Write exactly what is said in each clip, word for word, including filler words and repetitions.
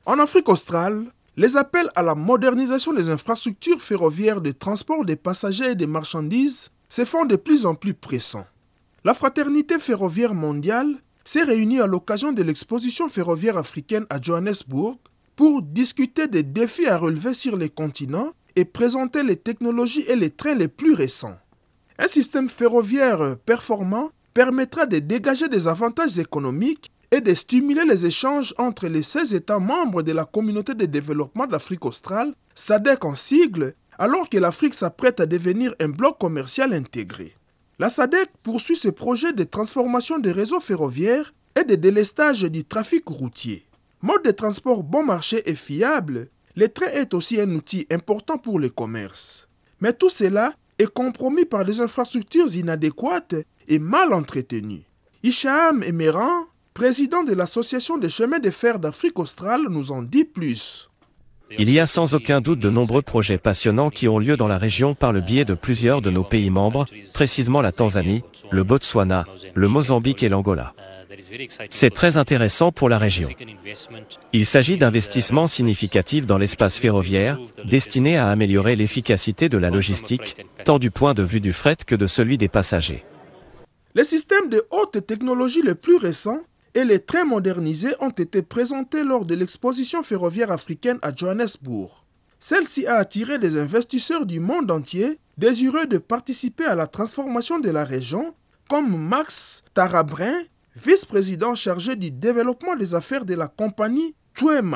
En Afrique australe, les appels à la modernisation des infrastructures ferroviaires de transport des passagers et des marchandises se font de plus en plus pressants. La Fraternité ferroviaire mondiale s'est réunie à l'occasion de l'exposition ferroviaire africaine à Johannesburg pour discuter des défis à relever sur les continents et présenter les technologies et les trains les plus récents. Un système ferroviaire performant permettra de dégager des avantages économiques et de stimuler les échanges entre les seize États membres de la Communauté de développement de l'Afrique australe, S A D C en sigle, alors que l'Afrique s'apprête à devenir un bloc commercial intégré. La S A D C poursuit ses projets de transformation des réseaux ferroviaires et de délestage du trafic routier. Mode de transport bon marché et fiable, le train est aussi un outil important pour le commerce. Mais tout cela est compromis par des infrastructures inadéquates et mal entretenues. Hicham Emeran, président de l'Association des chemins de fer d'Afrique australe, nous en dit plus. Il y a sans aucun doute de nombreux projets passionnants qui ont lieu dans la région par le biais de plusieurs de nos pays membres, précisément la Tanzanie, le Botswana, le Mozambique et l'Angola. C'est très intéressant pour la région. Il s'agit d'investissements significatifs dans l'espace ferroviaire, destinés à améliorer l'efficacité de la logistique, tant du point de vue du fret que de celui des passagers. Les systèmes de haute technologie les plus récents et les trains modernisés ont été présentés lors de l'exposition ferroviaire africaine à Johannesburg. Celle-ci a attiré des investisseurs du monde entier désireux de participer à la transformation de la région, comme Max Tarabrin, vice-président chargé du développement des affaires de la compagnie Twema.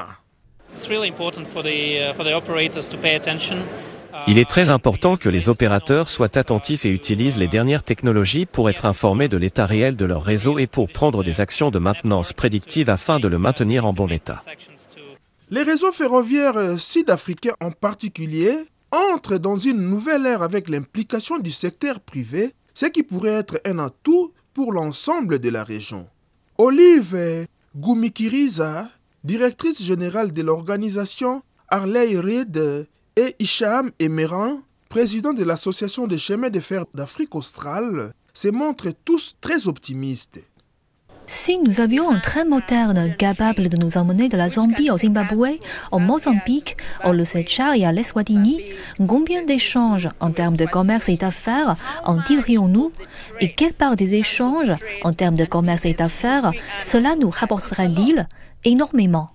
Il est très important que les opérateurs soient attentifs et utilisent les dernières technologies pour être informés de l'état réel de leur réseau et pour prendre des actions de maintenance prédictive afin de le maintenir en bon état. Les réseaux ferroviaires sud-africains en particulier entrent dans une nouvelle ère avec l'implication du secteur privé, ce qui pourrait être un atout pour l'ensemble de la région. Olive Gumikiriza, directrice générale de l'organisation Harley Reid, et Hicham Emeran, président de l'Association des chemins de fer d'Afrique australe, se montrent tous très optimistes. Si nous avions un train moderne capable de nous emmener de la Zambie au Zimbabwe, au Mozambique, au Lusatia et à l'Eswatini, combien d'échanges en termes de commerce et d'affaires en tirerions-nous? Et quelle part des échanges en termes de commerce et d'affaires cela nous rapporterait-il? Énormément.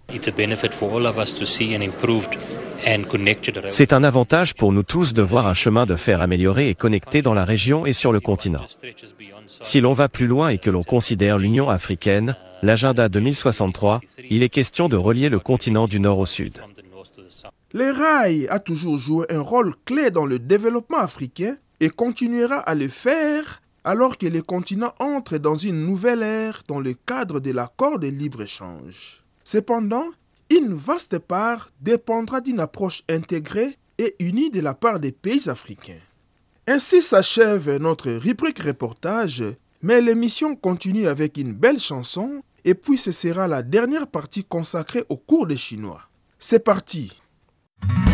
C'est un avantage pour nous tous de voir un chemin de fer amélioré et connecté dans la région et sur le continent. Si l'on va plus loin et que l'on considère l'Union africaine, l'agenda deux mille soixante-trois, il est question de relier le continent du nord au sud. Le rail a toujours joué un rôle clé dans le développement africain et continuera à le faire alors que le continent entre dans une nouvelle ère dans le cadre de l'accord de libre-échange. Cependant, une vaste part dépendra d'une approche intégrée et unie de la part des pays africains. Ainsi s'achève notre rubrique reportage, mais l'émission continue avec une belle chanson et puis ce sera la dernière partie consacrée au cours des Chinois. C'est parti!